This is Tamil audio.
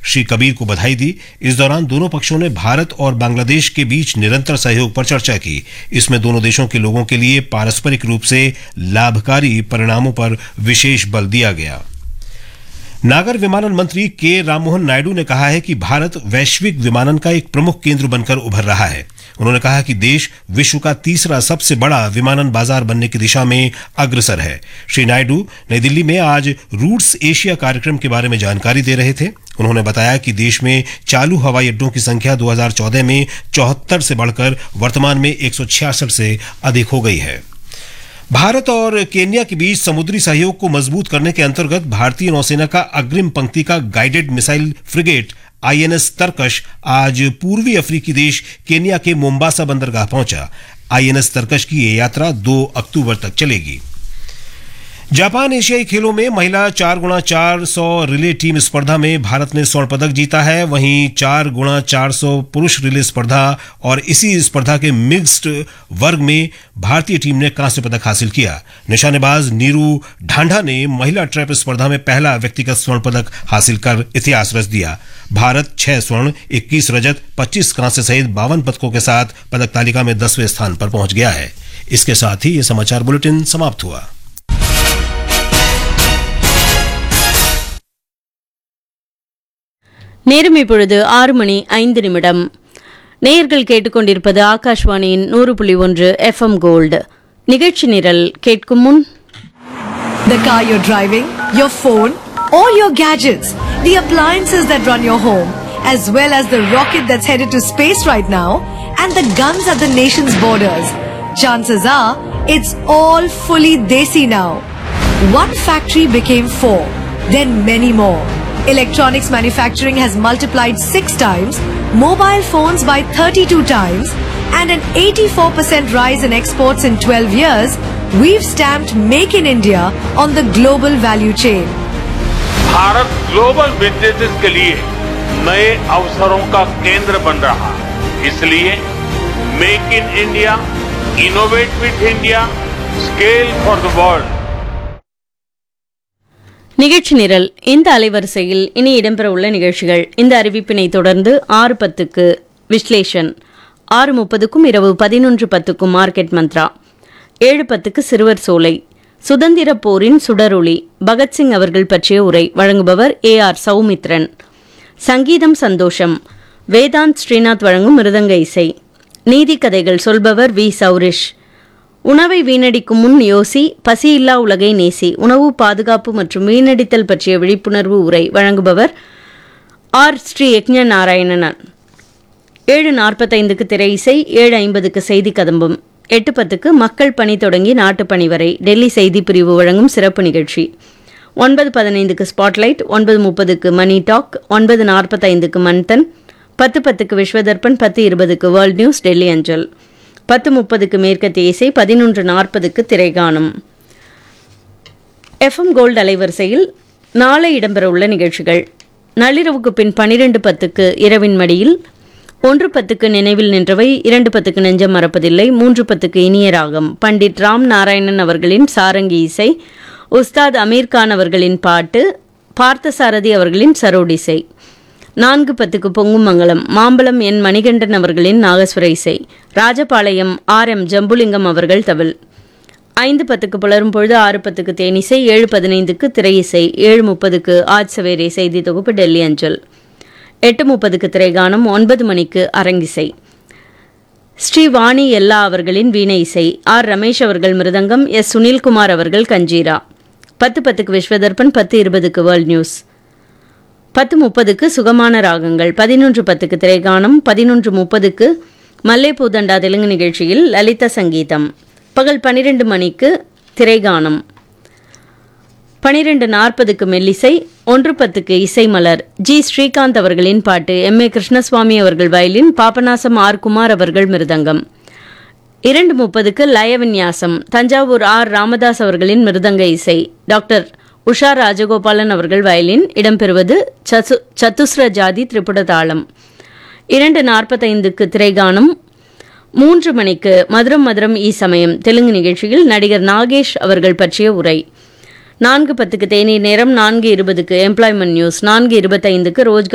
श्री कबीर को बधाई दी। इस दौरान दोनों पक्षों ने भारत और बांग्लादेश के बीच निरंतर सहयोग पर चर्चा की। इसमें दोनों देशों के लोगों के लिए पारस्परिक रूप से लाभकारी परिणामों पर विशेष बल दिया गया। नागर विमानन मंत्री के राममोहन नायडू ने कहा है कि भारत वैश्विक विमानन का एक प्रमुख केंद्र बनकर उभर रहा है। उन्होंने कहा कि देश विश्व का तीसरा सबसे बड़ा विमानन बाजार बनने की दिशा में अग्रसर है। श्री नायडू नई दिल्ली में आज रूट्स एशिया कार्यक्रम के बारे में जानकारी दे रहे थे। उन्होंने बताया कि देश में चालू हवाई अड्डों की संख्या 2014 में 74 से बढ़कर वर्तमान में 166 से अधिक हो गई है। भारत और केन्या के बीच समुद्री सहयोग को मजबूत करने के अंतर्गत भारतीय नौसेना का अग्रिम पंक्ति का गाइडेड मिसाइल फ्रिगेट आईएनएस तरकश आज पूर्वी अफ्रीकी देश केन्या के मोम्बासा बंदरगाह पहुंचा। आईएनएस तरकश की यह यात्रा 2 अक्टूबर तक चलेगी। जापान एशियाई खेलों में महिला 4x400 रिले टीम स्पर्धा में भारत ने स्वर्ण पदक जीता है। वहीं 4x400 पुरुष रिले स्पर्धा और इसी स्पर्धा के मिक्स्ड वर्ग में भारतीय टीम ने कांस्य पदक हासिल किया। निशानेबाज नीरू ढांढा ने महिला ट्रैप स्पर्धा में पहला व्यक्तिगत स्वर्ण पदक हासिल कर इतिहास रच दिया। भारत 6 स्वर्ण, 21 रजत, 25 कांस्य सहित 52 पदकों के साथ पदक तालिका में 10वें स्थान पर पहुंच गया है। इसके साथ ही ये समाचार बुलेटिन समाप्त हुआ। நேரம் இப்பொழுது 6:05. நேயர்கள் கேட்டுக்கொண்டிருப்பது ஆகாஷ்வாணியின் 100.1 FM கோல்டு நிகழ்ச்சி நிரல். கேட்கும் முன் The car you're driving, your phone, all your gadgets, the appliances that run your home, as well as the rocket that's headed to space right now, and the guns at the nation's borders. Chances are, it's all fully desi now. One factory became 4, then many more. Electronics manufacturing has multiplied 6 times, mobile phones by 32 times, and an 84% rise in exports in 12 years. We've stamped Make in India on the global value chain. Bharat global businesses के लिए नए अवसरों का केंद्र बन रहा है। इसलिए make in India, innovate with India, scale for the world நிகழ்ச்சி நிரல். இந்த அலைவரிசையில் இனி இடம்பெறவுள்ள நிகழ்ச்சிகள். இந்த அறிவிப்பினை தொடர்ந்து 6:10 விஸ்லேஷன், 6:30 இரவு 11:10 மார்க்கெட் மந்த்ரா, 7:10 சிறுவர் சோலை, சுதந்திர போரின் சுடரொளி, பகத்சிங் அவர்கள் பற்றிய உரை வழங்குபவர் AR சௌமித்ரன், சங்கீதம் சந்தோஷம், வேதாந்த் ஸ்ரீநாத் வழங்கும் மிருதங்க இசை, நீதி கதைகள் சொல்பவர் V சௌரிஷ், உணவை வீணடிக்கும் முன் யோசி, பசியில்லா உலகை நேசி, உணவு பாதுகாப்பு மற்றும் வீணடித்தல் பற்றிய விழிப்புணர்வு உரை வழங்குபவர் R ஸ்ரீ யக்ஞ நாராயணன். 7:45 திரை இசை, 7:50 செய்தி கதம்பம், 8:10 மக்கள் பணி தொடங்கி நாட்டுப்பணி வரை டெல்லி செய்தி பிரிவு வழங்கும் சிறப்பு நிகழ்ச்சி, 9:15 ஸ்பாட்லைட், 9:30 மணி talk, 9:45 Manthan, 10:10 Vishwa Darpan, 10:20 world news Delhi அஞ்சல், 10:30 மேற்கத்திய இசை, 11:40 திரைகானம். FM கோல்டு அலைவரிசையில் நாளை இடம்பெறவுள்ள நிகழ்ச்சிகள். நள்ளிரவுக்கு பின் 12:10 இரவின் மடியில், 1:10 நினைவில் நின்றவை, 2:10 நெஞ்சம் மறப்பதில்லை, 3:10 இனிய ராகம், பண்டிட் ராம் நாராயணன் அவர்களின் சாரங்கி இசை, உஸ்தாத் அமீர்கான் அவர்களின் பாட்டு, பார்த்தசாரதி அவர்களின் சரோடிசை, 4:10 பொங்கும் மங்கலம், மாம்பலம் என் மணிகண்டன் அவர்களின் நாகஸ்வர இசை, ராஜபாளையம் RM ஜம்புலிங்கம் அவர்கள் தவில், 5:10 புலரும் பொழுது, 6:10 தேனிசை, 7:15 திரை இசை, 7:30 ஆஜ் சவேரே செய்தி தொகுப்பு டெல்லி அஞ்சல், 8:30 திரைகானம், 9 மணிக்கு அரங்கிசை, ஸ்ரீ வாணி எல்லா அவர்களின் வீணை இசை, R ரமேஷ் அவர்கள் மிருதங்கம், S சுனில்குமார் அவர்கள் கஞ்சீரா, 10:10 விஸ்வதர்பன், 10:20 வேர்ல்ட் நியூஸ், 10:30 சுகமான ராகங்கள், 11:10 திரைகானம், 11:30 மல்லேபூதண்டா தெலுங்கு நிகழ்ச்சியில் லலித சங்கீதம், பகல் 12 மணிக்கு திரைகானம், 12:40 மெல்லிசை, 1:10 இசை மலர், G ஸ்ரீகாந்த் அவர்களின் பாட்டு, MA கிருஷ்ணசுவாமி அவர்கள் வயலின், பாபநாசம் R குமார் அவர்கள் மிருதங்கம், 2:30 லயவின்யாசம், தஞ்சாவூர் R ராமதாஸ் அவர்களின் மிருதங்க இசை, டாக்டர் உஷா ராஜகோபாலன் அவர்கள் வயலின், இடம்பெறுவது சதுஸ்ர ஜாதி திரிபுட தாளம், 2:45 திரைகானம், 3 மணிக்கு மதுரம் மதுரம் ஈ சமயம் தெலுங்கு நிகழ்ச்சியில் நடிகர் நாகேஷ் அவர்கள் பற்றிய உரை, 4:10 தேநீர் நேரம், 4:20 எம்ப்ளாய்மெண்ட் நியூஸ், 4:25 ரோஜ்கார்